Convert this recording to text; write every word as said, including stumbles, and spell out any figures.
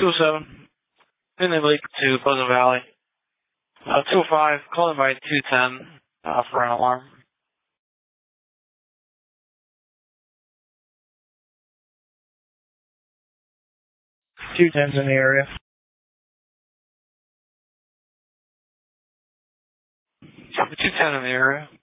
two oh seven. Midnight Lake to Pleasant Valley. Uh, two oh five, calling by two ten uh, for an alarm. two ten's in the area. two ten in the area.